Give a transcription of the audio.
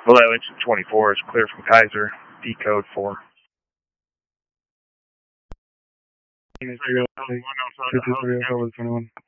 Well, Lynch 24 is clear from Kaiser, decode 4. One outside the house, 21.